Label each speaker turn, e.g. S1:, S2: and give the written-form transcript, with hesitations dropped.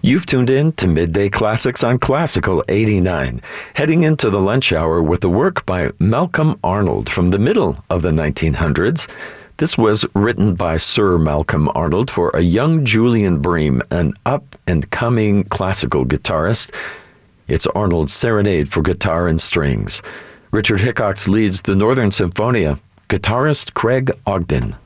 S1: You've tuned in to Midday Classics on Classical 89, heading into the lunch hour with a work by Malcolm Arnold from the middle of the 1900s. This was written by Sir Malcolm Arnold for a young Julian Bream, an up-and-coming classical guitarist. It's Arnold's Serenade for Guitar and Strings. Richard Hickox leads the Northern Symphonia. Guitarist Craig Ogden.